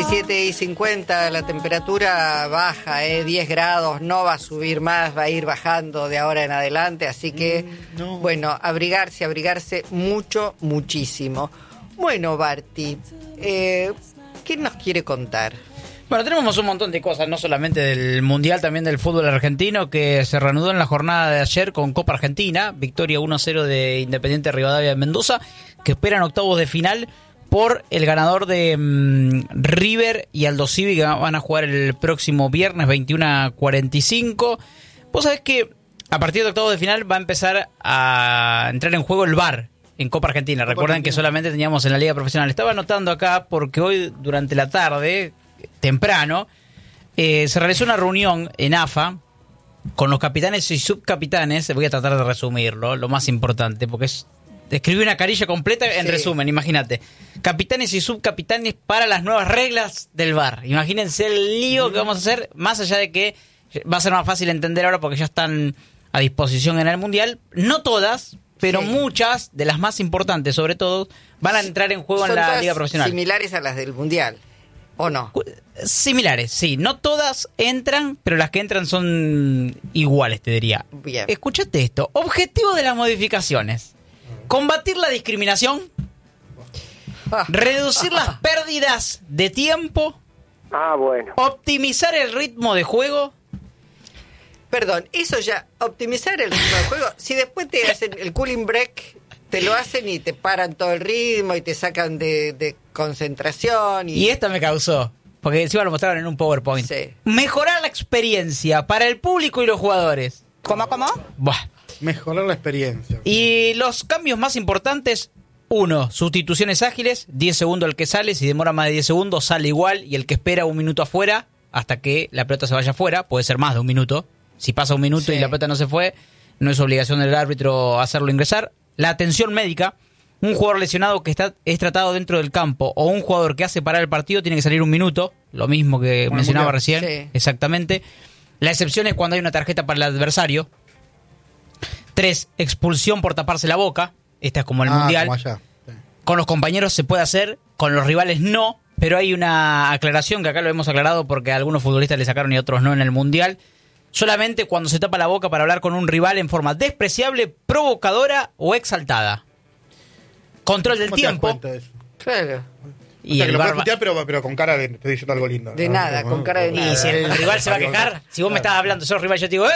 17:50, la temperatura baja, 10 grados, no va a subir más, va a ir bajando de ahora en adelante, así que, bueno, abrigarse mucho, muchísimo. Bueno, Barty, ¿qué nos quiere contar? Bueno, tenemos un montón de cosas, no solamente del Mundial, también del fútbol argentino, que se reanudó en la jornada de ayer con Copa Argentina, victoria 1-0 de Independiente Rivadavia de Mendoza, que esperan octavos de final por el ganador de River y Aldo Civi, que van a jugar el próximo viernes 21:45. Vos sabés que a partir de octavos de final va a empezar a entrar en juego el VAR en Copa Argentina. Recuerden que solamente teníamos en la Liga Profesional. Estaba anotando acá porque hoy durante la tarde, temprano, se realizó una reunión en AFA con los capitanes y subcapitanes. Voy a tratar de resumirlo, lo más importante, porque escribí una carilla completa en resumen, imagínate. Capitanes y subcapitanes para las nuevas reglas del VAR. Imagínense el lío que vamos a hacer, más allá de que va a ser más fácil entender ahora porque ya están a disposición en el Mundial. No todas, pero muchas de las más importantes, sobre todo, van a entrar en juego en la Liga Profesional. Similares a las del Mundial, ¿o no? Similares, sí. No todas entran, pero las que entran son iguales, te diría. Bien. Escuchate esto. Objetivo de las modificaciones: combatir la discriminación, reducir las pérdidas de tiempo, optimizar el ritmo de juego. Perdón, eso ya, optimizar el ritmo de juego. Si después te hacen el cooling break, te lo hacen y te paran todo el ritmo y te sacan de concentración. Y esta me causó, porque encima lo mostraron en un PowerPoint. Sí. Mejorar la experiencia para el público y los jugadores. ¿Cómo? Buah. Mejorar la experiencia. Y los cambios más importantes: 1. Sustituciones ágiles, 10 segundos el que sale, si demora más de 10 segundos sale igual, y el que espera un minuto afuera hasta que la pelota se vaya afuera, puede ser más de un minuto. Si pasa un minuto y la pelota no se fue, no es obligación del árbitro hacerlo ingresar. La atención médica: un jugador lesionado que es tratado dentro del campo o un jugador que hace parar el partido tiene que salir un minuto, lo mismo que mencionaba recién, exactamente. La excepción es cuando hay una tarjeta para el adversario. 3. Expulsión por taparse la boca. Esta es como el Mundial. Como allá. Con los compañeros se puede hacer, con los rivales no, pero hay una aclaración que acá lo hemos aclarado porque a algunos futbolistas le sacaron y otros no en el Mundial. Solamente cuando se tapa la boca para hablar con un rival en forma despreciable, provocadora o exaltada. Control del tiempo. Claro. Y o sea, el que lo VAR puedes putear, pero con cara de estoy diciendo algo lindo. De nada, con cara de nada. Y si el rival se va a quejar, si vos me estás hablando, sos rival, yo te digo,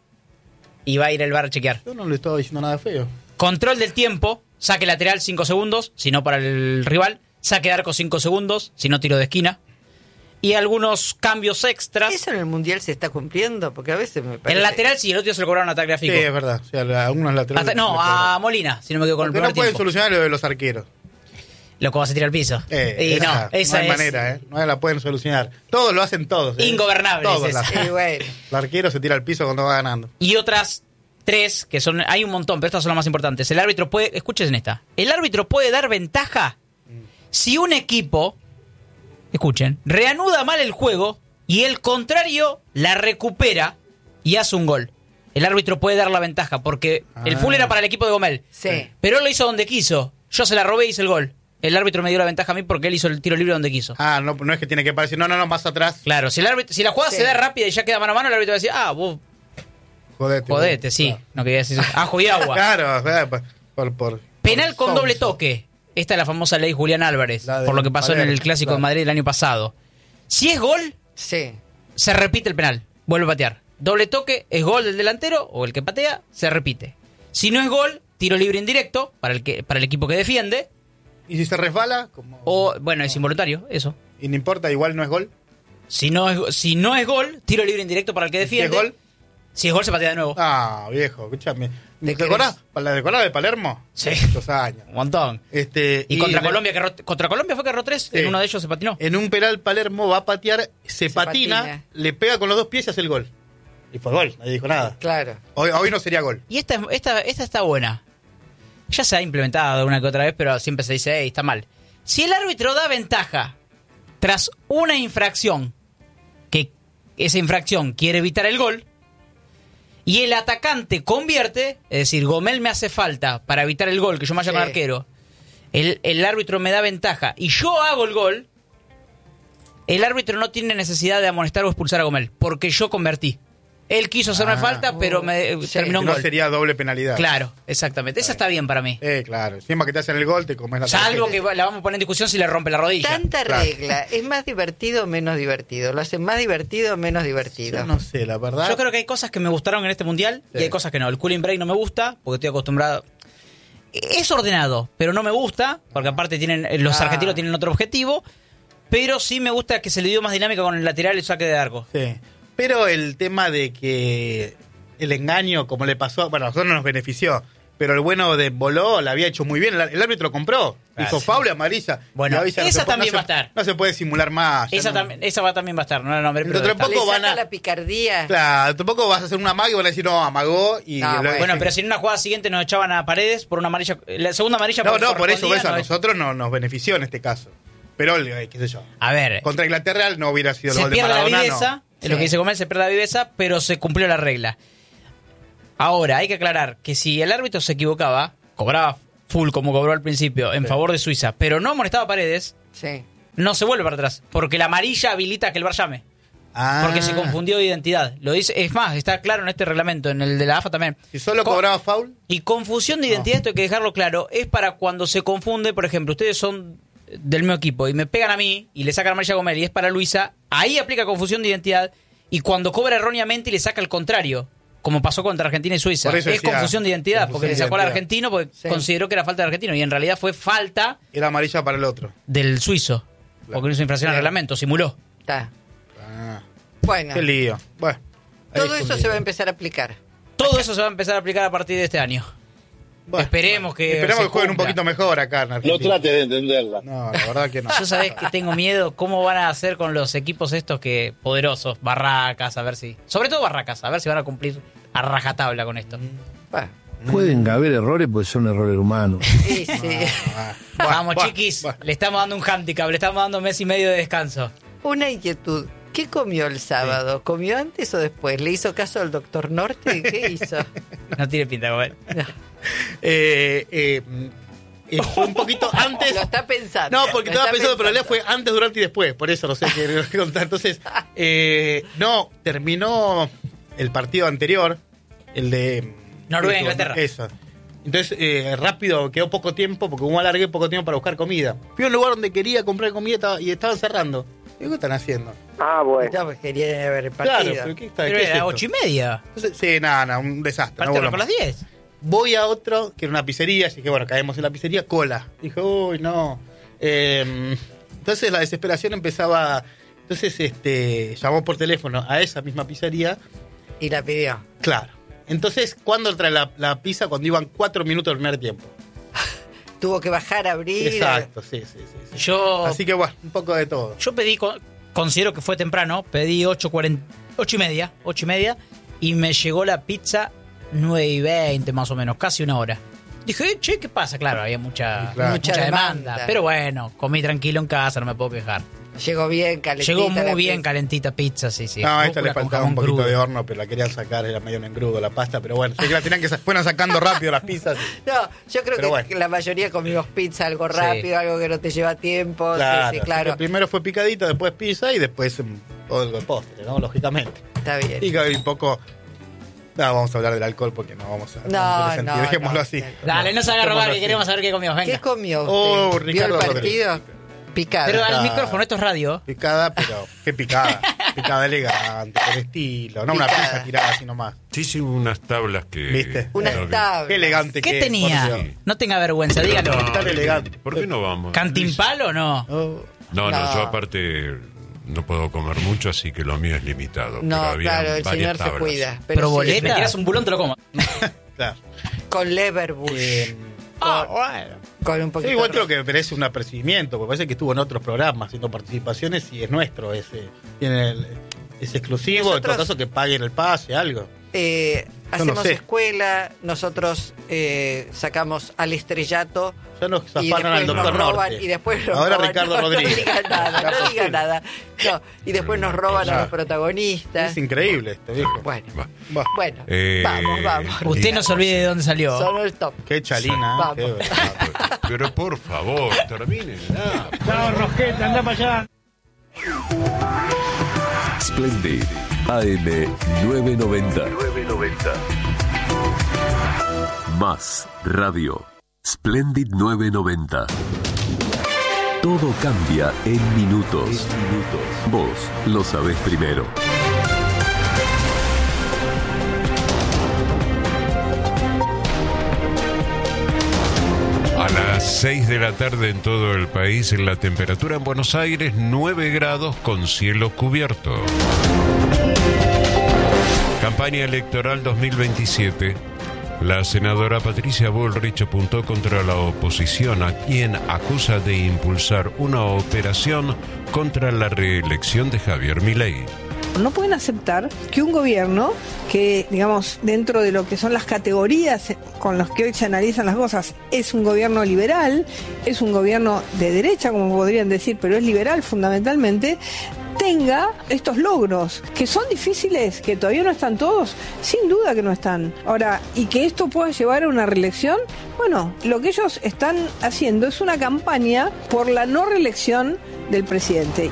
y va a ir el VAR a chequear. Yo no le estaba diciendo nada feo. Control del tiempo: saque lateral 5 segundos, si no para el rival. Saque de arco 5 segundos, si no tiro de esquina. Y algunos cambios extras. ¿Eso en el Mundial se está cumpliendo? Porque a veces me parece... El lateral sí, el otro día se lo cobraron a Tagliafico. Sí, es verdad. O sea, a algunos laterales. A Molina, si no me quedo con el primer no pueden tiempo. solucionar lo de los arqueros. Loco, vas a tirar al piso. No hay es manera, no la pueden solucionar. Todos lo hacen todos. Ingobernable. Todos Es Sí, bueno. El arquero se tira al piso cuando va ganando. Y otras 3, que son, hay un montón, pero estas son las más importantes. El árbitro puede, escuchen esta, el árbitro puede dar ventaja si un equipo, escuchen, reanuda mal el juego y el contrario la recupera y hace un gol. El árbitro puede dar la ventaja porque el full era para el equipo de Gomel. Sí. Pero él lo hizo donde quiso. Yo se la robé y hice el gol. El árbitro me dio la ventaja a mí porque él hizo el tiro libre donde quiso. No es que tiene que parecer, no, más atrás. Claro, si la jugada se da rápida y ya queda mano a mano, el árbitro va a decir, vos jodete, sí. Claro. No quería decir ajo y agua. Claro, penal con doble toque. Esta es la famosa ley Julián Álvarez, por lo que pasó en el Clásico de Madrid el año pasado. Si es gol, se repite el penal. Vuelve a patear. Doble toque, es gol del delantero o el que patea, se repite. Si no es gol, tiro libre indirecto para el equipo que defiende. ¿Y si se resbala? Bueno, es involuntario, eso. ¿Y no importa, igual no es gol? Si no es gol, tiro libre indirecto para el que defiende. ¿Si es gol? Si es gol, se patea de nuevo. Viejo, escúchame. ¿Te acordás? ¿La de Colombia de Palermo? Sí. Muchos años. Un montón. Y contra Colombia fue que erró 3, en uno de ellos se patinó. En un penal Palermo va a patear, se patina, le pega con los dos pies y hace el gol. Y fue gol, nadie dijo nada. Claro. Hoy no sería gol. Y esta está buena. Ya se ha implementado una que otra vez, pero siempre se dice, está mal. Si el árbitro da ventaja tras una infracción, que esa infracción quiere evitar el gol, y el atacante convierte, es decir, Gomel me hace falta para evitar el gol, que yo me vaya con arquero, el árbitro me da ventaja y yo hago el gol, el árbitro no tiene necesidad de amonestar o expulsar a Gomel, porque yo convertí. Él quiso hacerme falta, pero me terminó un no gol. sería doble penalidad. Claro, exactamente. Esa está bien para mí. Claro. Encima que te hacen el gol, te comes la Salvo que la vamos a poner en discusión si le rompe la rodilla. Tanta regla. ¿Es más divertido o menos divertido? ¿Lo hacen más divertido o menos divertido? Yo no sé, la verdad. Yo creo que hay cosas que me gustaron en este mundial y hay cosas que no. El cooling break no me gusta porque estoy acostumbrado. Es ordenado, pero no me gusta porque aparte los argentinos tienen otro objetivo. Pero sí me gusta que se le dio más dinámica con el lateral y el saque de arco. Sí. Pero el tema de que el engaño, como le pasó, bueno, a nosotros no nos benefició, pero el bueno de Boló la había hecho muy bien. El árbitro compró, hizo foul y amarilla. Bueno, esa también va a estar. No se puede simular más. Esa también va a estar. Pero tampoco van a la picardía. Claro, tampoco vas a hacer una maga y van a decir, no, amagó. Bueno, pero si en una jugada siguiente nos echaban a Paredes por una amarilla, la segunda amarilla. No, por eso a nosotros no nos benefició en este caso. Pero, qué sé yo. A ver. Contra Inglaterra no hubiera sido el gol de Maradona. Se pierde la viveza, es lo que dice Gómez, se pierde la viveza, pero se cumplió la regla. Ahora, hay que aclarar que si el árbitro se equivocaba, cobraba full como cobró al principio en favor de Suiza, pero no amonestaba a Paredes, no se vuelve para atrás, porque la amarilla habilita que el VAR llame. Porque se confundió de identidad. Lo dice, es más, está claro en este reglamento, en el de la AFA también. ¿Y solo cobraba foul? Y confusión de identidad, esto hay que dejarlo claro, es para cuando se confunde, por ejemplo, ustedes son del mismo equipo y me pegan a mí y le sacan amarilla a Gómez y es para Luisa, ahí aplica confusión de identidad y cuando cobra erróneamente le saca al contrario, como pasó contra Argentina y Suiza. Es confusión de identidad, porque le sacó al argentino porque consideró que era falta del argentino y en realidad fue falta. Era amarilla para el otro. Del suizo, porque no hizo infracción al reglamento, simuló. Bueno. Qué lío. Bueno, todo eso se va a empezar a aplicar. Todo eso se va a empezar a aplicar a partir de este año. Bueno, esperemos que jueguen un poquito mejor acá en Argentina. No trate de entenderla. No, la verdad que no. Yo sabés que tengo miedo cómo van a hacer con los equipos estos que poderosos, Barracas, a ver si... Sobre todo Barracas, a ver si van a cumplir a rajatabla con esto. Pueden haber errores porque son errores humanos. Sí. Vamos, chiquis, le estamos dando un handicap, le estamos dando 1 mes y medio de descanso. Una inquietud. ¿Qué comió el sábado? ¿Comió antes o después? ¿Le hizo caso al doctor Norte? ¿Qué hizo? No tiene pinta de comer. No. Fue un poquito antes. Lo está pensando. No, porque estaba pensando, pero en realidad fue antes, durante y después. Por eso no sé qué contar. Entonces, terminó el partido anterior, el de Noruega, Inglaterra. Eso. Entonces, rápido, quedó poco tiempo, porque como alargué poco tiempo para buscar comida. Fui a un lugar donde quería comprar comida y estaban cerrando. Digo, ¿qué están haciendo? Bueno. Pues quería ver el partido. Claro, pero ¿qué es era esto? 8:30. Entonces, sí, nada, un desastre. Partido por las 10. Voy a otro, que era una pizzería, así que bueno, caemos en la pizzería, cola. Dije, uy, no. Entonces la desesperación empezaba. Entonces llamó por teléfono a esa misma pizzería. Y la pidió. Claro. Entonces, ¿cuándo trae la pizza? Cuando iban 4 minutos del primer tiempo. Tuvo que bajar a abrir. Exacto, sí. Así que bueno, un poco de todo. Yo pedí, considero que fue temprano, pedí 8:30, y me llegó la pizza 9:20 más o menos, casi 1 hora. Dije, che, ¿qué pasa? Claro, había mucha demanda. Pero bueno, comí tranquilo en casa, no me puedo quejar. Llegó bien calentita. Llegó muy bien calentita pizza, sí. No, a esta le faltaba un poquito de horno, pero la querían sacar, era medio un engrudo la pasta, pero bueno, sé que la tenían que fueron sacando rápido las pizzas. No, yo creo que la mayoría comimos pizza, algo rápido, algo que no te lleva tiempo. Claro, sí, claro. Primero fue picadito, después pizza y después todo el postre, ¿no? Lógicamente. Está bien. Y un poco... No, vamos a hablar del alcohol porque no vamos a... No, dejémoslo así. Dale, no se haga robar, que queremos saber qué comió. Venga. ¿Qué comió usted? ¿Vio el partido? Picada. Pero al micrófono, esto es radio. Picada, pero qué picada. Picada elegante, con estilo. No una pizza tirada así nomás. Sí, unas tablas que... ¿Viste? Unas tablas. Qué elegante ¿Qué tenía? No tenga vergüenza, dígalo. Tan elegante. ¿Por qué no vamos? ¿Cantimpalo o no? No, yo aparte no puedo comer mucho, así que lo mío es limitado. No, claro, el señor tablas. se cuida. Pero boleta. Me tiras un bulón, te lo como. Claro. Con leverbush. Bueno. Con un poquito. Sí, igual creo que merece un apercibimiento, porque parece que estuvo en otros programas haciendo participaciones y es nuestro es exclusivo, en todo caso que paguen el pase, algo. Hacemos escuela, nosotros sacamos al estrellato. Ya nos zafaron al doctor Norte. Y después nos ahora roban, Ricardo Rodríguez. No diga nada. No, y después nos roban a los protagonistas. Es increíble esto, viejo. Bueno, Bueno. vamos. Usted no se olvide de dónde salió. Son el top. Qué chalina. Vamos. Pero por favor, terminen. Chao, Rosqueta, anda para allá. Splendid AM 990. Más radio. Splendid 990. Todo cambia en minutos. Vos lo sabés primero. A las 6 de la tarde en todo el país, la temperatura en Buenos Aires 9 grados con cielo cubierto. Campaña electoral 2027. La senadora Patricia Bullrich apuntó contra la oposición, a quien acusa de impulsar una operación contra la reelección de Javier Milei. No pueden aceptar que un gobierno que, digamos, dentro de lo que son las categorías con las que hoy se analizan las cosas, es un gobierno liberal, es un gobierno de derecha, como podrían decir, pero es liberal fundamentalmente, tenga estos logros, que son difíciles, que todavía no están todos, sin duda que no están. Ahora, y que esto pueda llevar a una reelección, bueno, lo que ellos están haciendo es una campaña por la no reelección del presidente.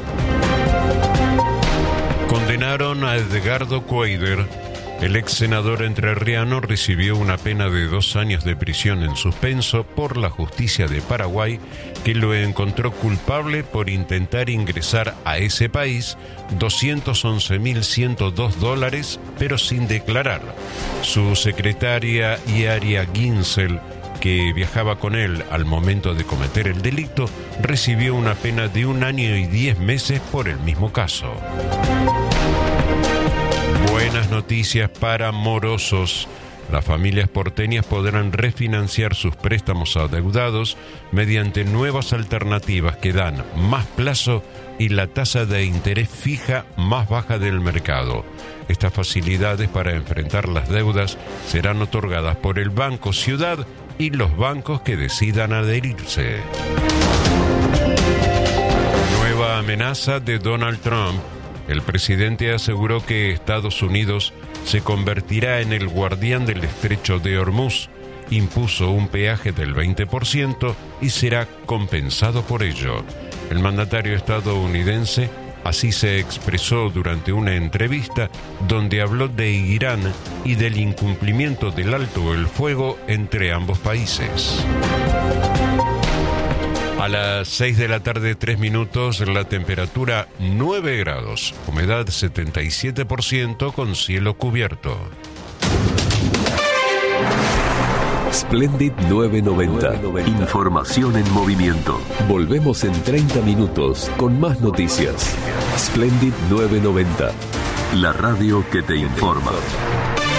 Condenaron a Edgardo Cuader. El ex senador entrerriano recibió una pena de 2 años de prisión en suspenso por la justicia de Paraguay, que lo encontró culpable por intentar ingresar a ese país $211.102, pero sin declarar. Su secretaria Iaria Ginsel, que viajaba con él al momento de cometer el delito, recibió una pena de 1 año y 10 meses por el mismo caso. Buenas noticias para morosos. Las familias porteñas podrán refinanciar sus préstamos adeudados mediante nuevas alternativas que dan más plazo y la tasa de interés fija más baja del mercado. Estas facilidades para enfrentar las deudas serán otorgadas por el Banco Ciudad y los bancos que decidan adherirse. Nueva amenaza de Donald Trump. El presidente aseguró que Estados Unidos se convertirá en el guardián del estrecho de Hormuz, impuso un peaje del 20% y será compensado por ello. El mandatario estadounidense así se expresó durante una entrevista donde habló de Irán y del incumplimiento del alto el fuego entre ambos países. A las 6 de la tarde, 3 minutos, la temperatura 9 grados, humedad 77% con cielo cubierto. Splendid 990. Información en movimiento. Volvemos en 30 minutos con más noticias. Splendid 990. La radio que te informa.